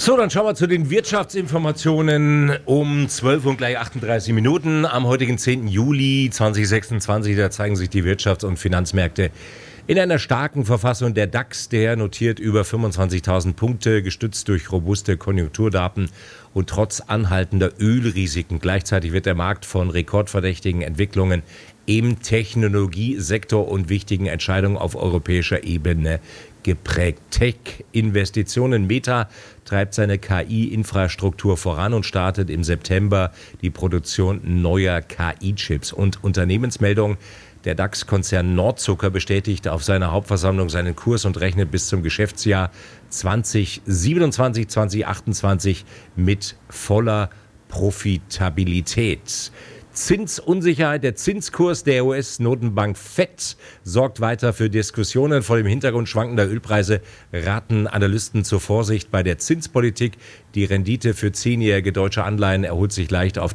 So, dann schauen wir zu den Wirtschaftsinformationen um 12 und gleich 38 Minuten am heutigen 10. Juli 2026. Da zeigen sich die Wirtschafts- und Finanzmärkte in einer starken Verfassung. Der DAX, der notiert über 25.000 Punkte, gestützt durch robuste Konjunkturdaten und trotz anhaltender Ölrisiken. Gleichzeitig wird der Markt von rekordverdächtigen Entwicklungen im Technologiesektor und wichtigen Entscheidungen auf europäischer Ebene geprägt. Tech-Investitionen. Meta treibt seine KI-Infrastruktur voran und startet im September die Produktion neuer KI-Chips. Und Unternehmensmeldung: Der DAX-Konzern Nordzucker bestätigt auf seiner Hauptversammlung seinen Kurs und rechnet bis zum Geschäftsjahr 2027, 2028 mit voller Profitabilität. Zinsunsicherheit. Der Zinskurs der US-Notenbank FED sorgt weiter für Diskussionen. Vor dem Hintergrund schwankender Ölpreise raten Analysten zur Vorsicht bei der Zinspolitik. Die Rendite für 10-jährige deutsche Anleihen erholt sich leicht auf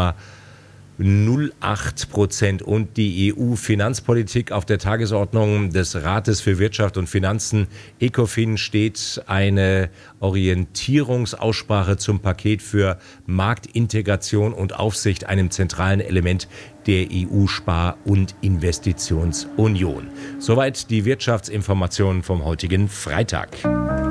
3,08%. Und die EU-Finanzpolitik auf der Tagesordnung des Rates für Wirtschaft und Finanzen ECOFIN steht eine Orientierungsaussprache zum Paket für Marktintegration und Aufsicht, einem zentralen Element der EU-Spar- und Investitionsunion. Soweit die Wirtschaftsinformationen vom heutigen Freitag.